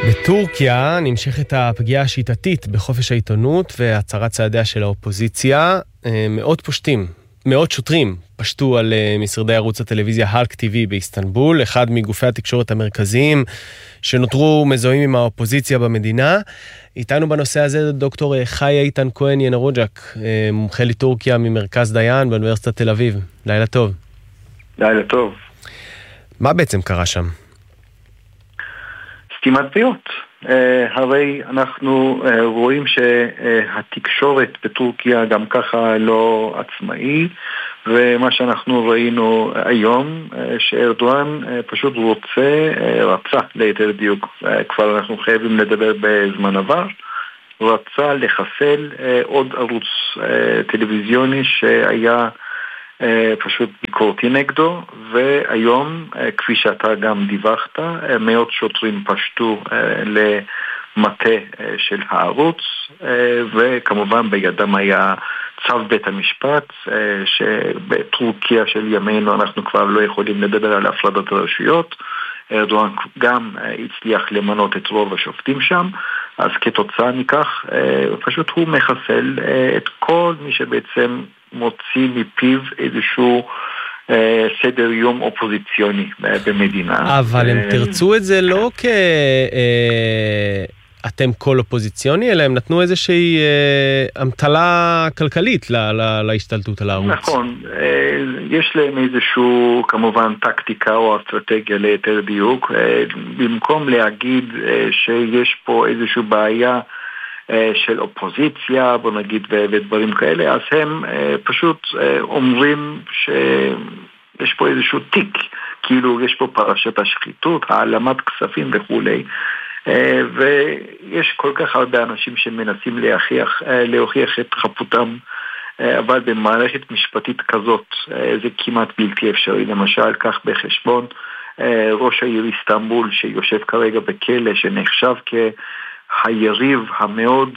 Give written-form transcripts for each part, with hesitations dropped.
בטורקיה נמשכת הפגיעה השיטתית בחופש העיתונות והצרת צעדיה של האופוזיציה. מאות שוטרים פשטו על משרדי ערוץ הטלוויזיה הלק טיווי באיסטנבול, אחד מגופי התקשורת המרכזיים שנותרו מזוהים עם האופוזיציה במדינה. איתנו בנושא הזה דוקטור חי איתן כהן ינרוג'ק, מומחה לטורקיה ממרכז דיין באוניברסיטת תל אביב. לילה טוב. לילה טוב. מה בעצם קרה שם? סתימת פיות. הרי אנחנו רואים שהתקשורת בטורקיה גם ככה לא עצמאי, ומה שאנחנו ראינו היום, שארדואן פשוט רצה ליתר דיוק, כבר אנחנו חייבים לדבר בזמן עבר, רצה לחסל עוד ערוץ טלוויזיוני שהיה פשוט ביקורתי נגדו, והיום, כפי שאתה גם דיווחת, מאות שוטרים פשטו למטה של הערוץ, וכמובן בידם היה צו בית המשפט, שבטורקיה של ימינו אנחנו כבר לא יכולים לדבר על הפרדת הרשויות. ארדואן גם הצליח למנות את רוב השופטים שם, אז כתוצאה מכך פשוט הוא מחסל את כל מי שבעצם מוציא מפיו איזשהו סדר יום אופוזיציוני במדינה. אבל הם תרצו את זה לא אתם כל אופוזיציוני, אלא הם נתנו איזושהי המטלה כלכלית להשתלטות על הערוץ. נכון, יש להם איזשהו כמובן טקטיקה או אסטרטגיה ליתר דיוק, במקום להגיד שיש פה איזושהי בעיה של אופוזיציה, בוא נגיד, ודברים כאלה, אז הם פשוט אומרים שיש פה איזשהו תיק, כאילו יש פה פרשת השחיתות, העלמת כספים וכולי, ויש כל כך הרבה אנשים שמנסים להוכיח את חפותם, אבל במערכת משפטית כזאת זה כמעט בלתי אפשרי. למשל, כך בחשבון ראש העיר איסטנבול שיושב כרגע בכלא, שנחשב היריב המאוד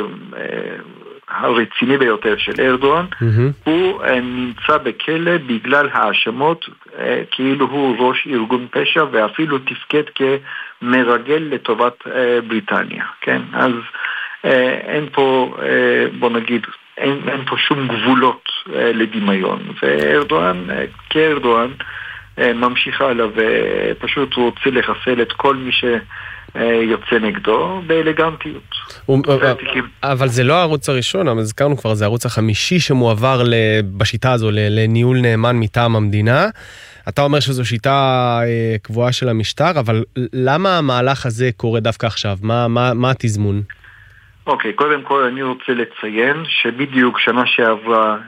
הרציני ביותר של ארדואן, הוא נמצא בכלא בגלל האשמות כאילו הוא ראש ארגון פשע, ואפילו תפקד כמרגל לטובת בריטניה, כן? אז אין פה, בוא נגיד, אין פה שום גבולות לדמיון, וארדואן כארדואן ממשיך הלאה, ופשוט הוא רוצה לחסל את כל מי יוצא נגדו באלגנטיות. אבל זה לא הערוץ הראשון, אבל הזכרנו כבר, זה הערוץ החמישי שמועבר בשיטה הזו לניהול נאמן מטעם המדינה. אתה אומר שזו שיטה קבועה של המשטר, אבל למה המהלך הזה קורה דווקא עכשיו? מה התזמון? אוקיי, קודם כל אני רוצה לציין שבדיוק שנה שעברה,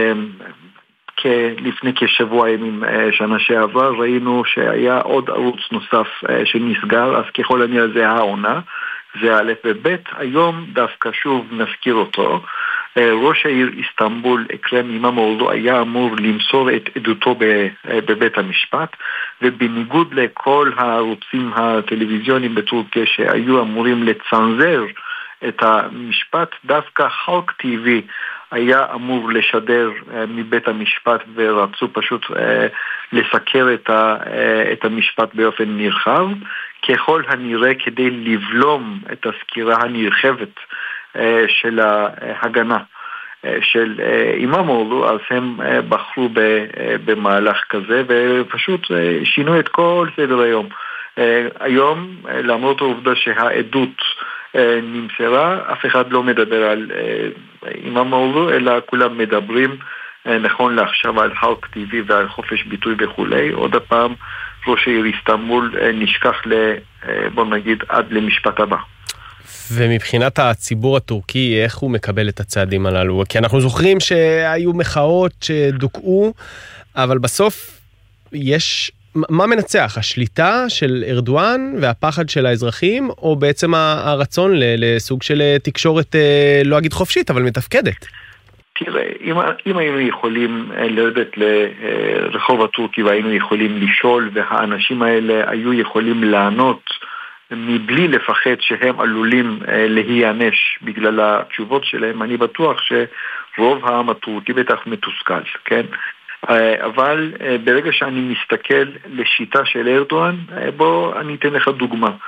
לפני כשבוע ימים שנה שעבר, ראינו שהיה עוד ערוץ נוסף שנסגר, אז ככל הנראה זה העונה, זה א' וב'. היום דווקא שוב נזכיר אותו. ראש העיר איסטנבול, אכרם אימאמוגלו, היה אמור למסור את עדותו בבית המשפט, ובניגוד לכל הערוצים הטלוויזיוניים בטורקיה שהיו אמורים לצנזר את המשפט, דווקא הלק טיווי היה אמור לשדר מבית המשפט, ורצו פשוט לסקר את המשפט באופן נרחב, ככל הנראה כדי לבלום את הסקירה הנרחבת של ההגנה של אימאמוגלו, אז הם בחרו במהלך כזה, ופשוט שינו את כל סדר היום. היום, למרות העובדה שהעדות נמסרה, אף אחד לא מדבר על אימאמוגלו, אלא כולם מדברים נכון לעכשיו על הלק טיווי ועל חופש ביטוי וכולי. עוד הפעם ראש העיר איסטנבול נשכח בוא נגיד עד למשפט הבא. ומבחינת הציבור הטורקי, איך הוא מקבל את הצעדים הללו? כי אנחנו זוכרים שהיו מחאות שדוכאו, אבל בסוף מה מנצח? השליטה של ארדואן והפחד של האזרחים, או בעצם הרצון לסוג של תקשורת, לא אגיד חופשית, אבל מתפקדת? תראה, אם היינו יכולים לרדת לרחוב הטורקי והיינו יכולים לשאול, והאנשים האלה היו יכולים לענות מבלי לפחד שהם עלולים להיענש בגלל התשובות שלהם, אני בטוח שרוב העם הטורקי בטח מתוסכל, כן? אבל ברגע שאני מסתכל לשיטה של ארדואן, בוא אני אתן לך דוגמה.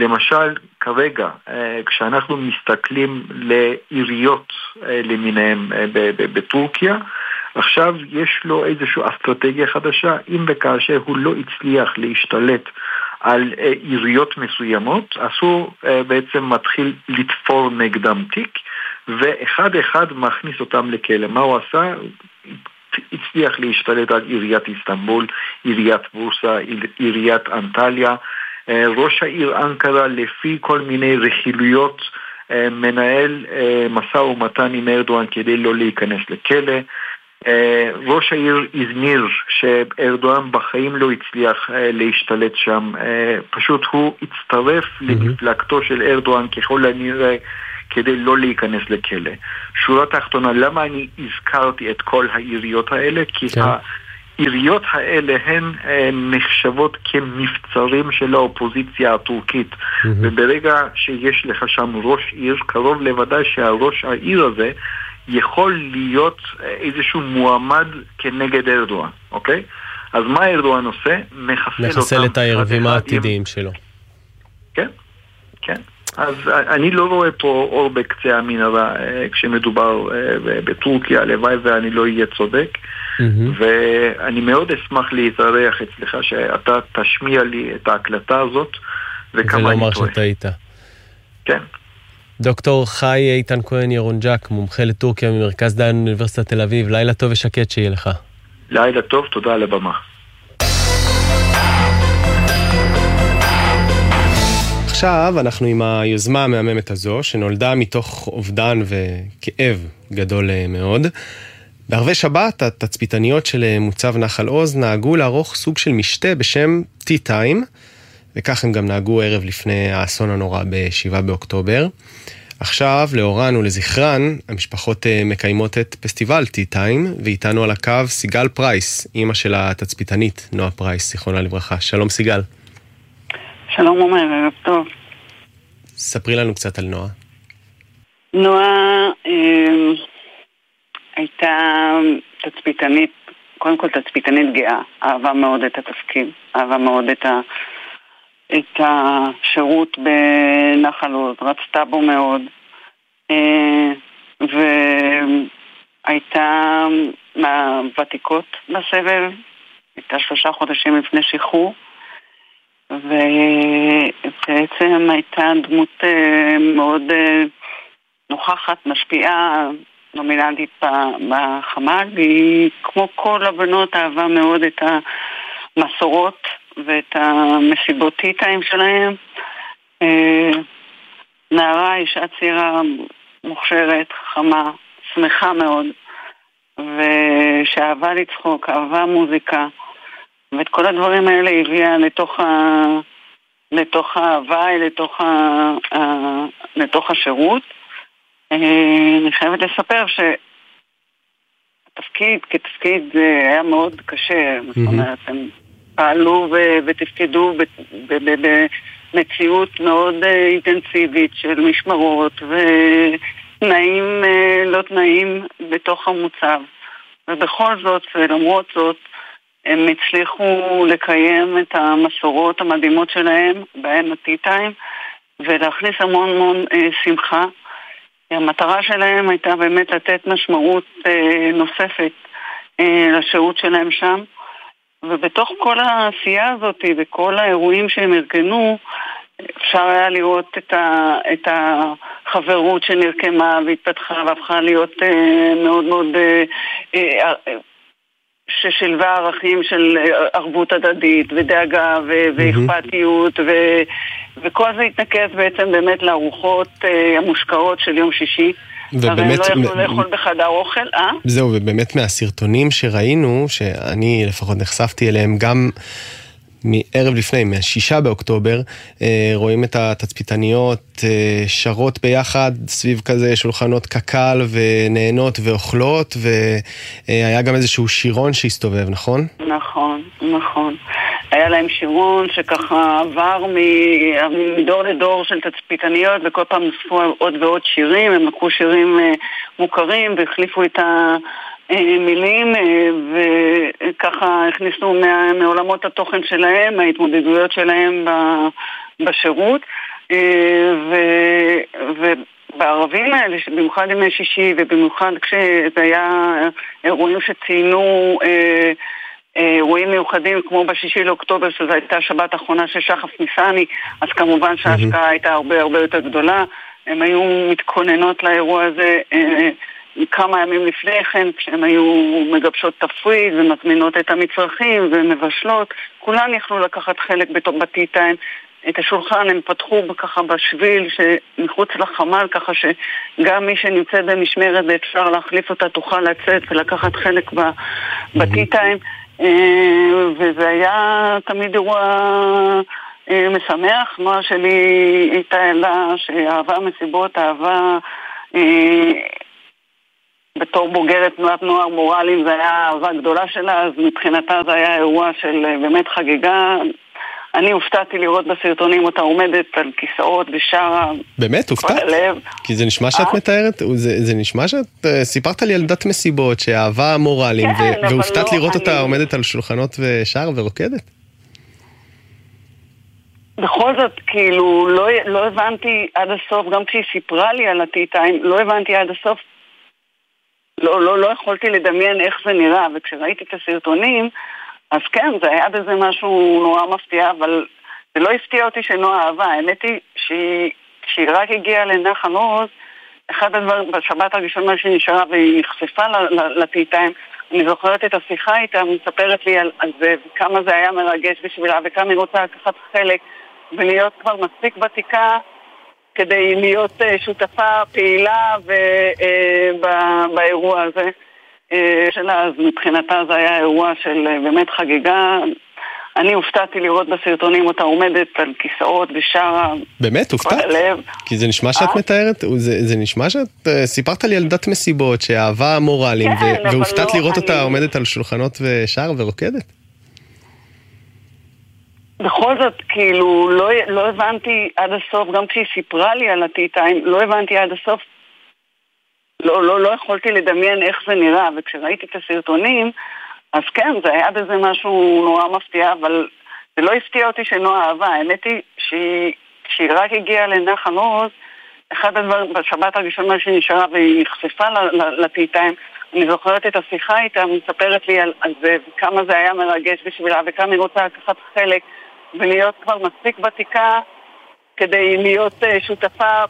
למשל, כרגע, כשאנחנו מסתכלים לעיריות למיניהם בטורקיה, עכשיו יש לו איזושהי אסטרטגיה חדשה, אם וכאשר הוא לא הצליח להשתלט על עיריות מסוימות, אז הוא בעצם מתחיל לתפור נגדם תיק, ואחד אחד מכניס אותם לכלא. מה הוא עשה? הצליח להשתלט על עיריית איסטנבול, עיריית בורסה, עיריית אנטליה, ראש העיר אנקרה לפי כל מיני רכילויות מנהל משא ומתן עם ארדואן כדי לא להיכנס לכלא. ראש העיר איזמיר שארדואן בחיים לא הצליח להשתלט שם, פשוט הוא הצטרף למפלגתו של ארדואן ככל הנראה כדי לא להיכנס לכלא. שורה תחתונה, למה אני הזכרתי את כל העיריות האלה? כי העיריות האלה הן נחשבות כמבצרים של האופוזיציה הטורקית, וברגע שיש לך שם ראש עיר, קרוב לוודאי שהראש העיר הזה יכול להיות איזשהו מועמד כנגד ארדואן, אוקיי? אז מה ארדואן עושה? מחסל את היריבים העתידיים שלו. כן, כן. אז אני לא רואה פה אור בקצה המנהרה כשמדובר בטורקיה, הלוואי ואני לא אהיה צודק, ואני מאוד אשמח להתארח אצלך שאתה תשמיע לי את ההקלטה הזאת וכמה אני טועה. ולומר שטעית. כן. דוקטור חי איתן כהן ירונג'ק, מומחה לטורקיה ממרכז דיין אוניברסיטת תל אביב, לילה טוב ושקט שיהיה לך. לילה טוב, תודה על הבמה. עכשיו אנחנו עם היוזמה המהממת הזו, שנולדה מתוך אובדן וכאב גדול מאוד. בערבי שבת, התצפיתניות של מוצב נחל עוז נהגו לערוך סוג של משתה בשם Tea Time, וכך הם גם נהגו ערב לפני האסון הנורא ב-7 באוקטובר. עכשיו, לאורן ולזכרן, המשפחות מקיימות את פסטיבל Tea Time, ואיתנו על הקו סיגל פרייס, אמא של התצפיתנית נועה פרייס, זיכרונה לברכה. שלום סיגל. שלום עומר, ערב טוב. ספרי לנו קצת על נועה. נועה הייתה תצפיתנית, קודם כל תצפיתנית גאה, אהבה מאוד את התפקיד, אהבה מאוד את השירות בנחל עוז, רצתה בו מאוד, והייתה מהוותיקות בסבב, הייתה 3 חודשים לפני שחרור, ובעצם הייתה דמות מאוד נוכחת, משפיעה, נומינלית בחמ"ל, והיא כמו כל הבנות אהבה מאוד את המסורות ואת המסיבות tea-time שלהם. נערה, אישה צעירה, מוכשרת, חמה, שמחה מאוד, ושאהבה לצחוק, אהבה מוזיקה, ואת כל הדברים האלה הביאה לתוך ההוואי, לתוך השירות. אני חייבת לספר שהתפקיד כתפקיד היה מאוד קשה, זאת אומרת, הם פעלו ותפקדו במציאות מאוד אינטנסיבית של משמרות ותנאים לא תנאים בתוך המוצב, ובכל זאת ולמרות זאת הם הצליחו לקיים את המסורות המדהימות שלהם בהם ה-tea-time ולהכניס המון שמחה. המטרה שלהם הייתה באמת לתת משמעות נוספת לשהות שלהם שם, ובתוך כל העשייה הזאת וכל האירועים שהם ארגנו, אפשר היה לראות את החברות שנרקמה והתפתחה והפכה להיות מאוד מאוד ששילבה ערכים של ערבות הדדית ודאגה ואכפתיות, וכל זה התנקז בעצם באמת לארוחות המושקעות של יום שישי. ובאמת לא יכלו לאכול בחדר אוכל, זהו, ובאמת מהסרטונים שראינו, שאני לפחות נחשפתי אליהם גם מערב לפני, מה-6 באוקטובר, רואים את התצפיתניות שרות ביחד סביב כזה שולחנות קקל ונהנות ואוכלות, והיה גם איזשהו שירון שהסתובב, נכון? נכון. היה להם שירון שככה עבר מדור לדור של תצפיתניות, וכל פעם נוספו עוד ועוד שירים, הם לקחו שירים מוכרים והחליפו את מילים, וככה הכניסו מעולמות התוכן שלהם, ההתמודדויות שלהם בשירות. ובערבים האלה, במיוחד ימי שישי, ובמיוחד כשזה היה אירועים שציינו אירועים מיוחדים, כמו בשישי לאוקטובר, שזו הייתה שבת האחרונה של שחף ניסני, אז כמובן שההשקעה הייתה הרבה הרבה יותר גדולה. הם היו מתכוננות לאירוע הזה כמה ימים לפני כן, כשהם היו מגבשות תפריט ומזמינות את המצרכים ומבשלות. כולן יכלו לקחת חלק בטיטיים. את השולחן הם פתחו ככה בשביל שמחוץ לחמ"ל, ככה שגם מי שנמצא במשמרת ואפשר להחליף אותה תוכל לצאת ולקחת חלק בטיטיים. וזה היה תמיד אירוע משמח. נועה שלי הייתה ילדה שאהבה מסיבות, אהבה בתור בוגרת תנועת נוער מורלים, זה היה אהבה גדולה שלה, אז מבחינתה זה היה אירוע של באמת חגיגה. אני הופתעתי לראות בסרטונים אותה עומדת על כיסאות ושרה. באמת? הופתעת? כי זה נשמע שאת מתארת, זה נשמע שאת סיפרת לי על דת מסיבות שאהבה מורלים, והופתעת לראות אותה עומדת על שולחנות ושרה ורוקדת? בכל זאת, כאילו, לא הבנתי עד הסוף, גם כשהיא סיפרה לי על הטיטיים, לא הבנתי עד הסוף, לא יכולתי לדמיין איך זה נראה, וכשראיתי את הסרטונים, אז כן, זה היה בזה משהו נורא מפתיע, אבל זה לא הפתיע אותי שנועה אהבה. האמת היא שהיא רק הגיעה לנחל עוז, אחד הדברים, בשבת הראשונה שנשארה והיא נחשפה לטיטיים, אני זוכרת את השיחה איתה, מספרת לי על זה, וכמה זה היה מרגש בשבילה, וכמה היא רוצה לקחת חלק, ולהיות כבר מספיק ותיקה, כדי להיות שותפה פעילה באירוע הזה. שלה, אז מבחינתה זה היה אירוע של באמת חגיגה. אני הופתעתי לראות בסרטונים אותה עומדת על כיסאות ושרה. באמת? הופתעת? כי זה נשמע שאת מתארת, זה נשמע שאת סיפרת לי על דת מסיבות שאהבה מורלים, והופתעת לראות אותה עומדת על שולחנות ושרה ורוקדת? בכל זאת, כאילו, לא הבנתי עד הסוף, גם כשהיא סיפרה לי על הטיטיים, לא הבנתי עד הסוף, לא יכולתי לדמיין איך זה נראה, וכשראיתי את הסרטונים, אז כן, זה היה בזה משהו נורא מפתיע, אבל זה לא הפתיע אותי שנועה אהבה. האמת היא שהיא רק הגיעה לנחל עוז, אחד הדברים, בשבת הראשונה שנשארה והיא נחשפה לטיטיים, אני זוכרת את השיחה איתה, מספרת לי על זה, וכמה זה היה מרגש בשבילה, וכמה היא רוצה לקחת חלק, ולהיות כבר מספיק ותיקה, כדי להיות שותפה